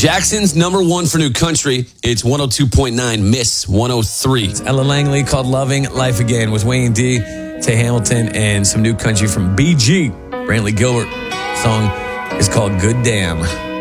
Jackson's number one for new country. It's 102.9, Miss 103. It's Ella Langley called Loving Life Again with Wayne D, Tay Hamilton, and some new country from BG. Brantley Gilbert. The song is called Good Damn.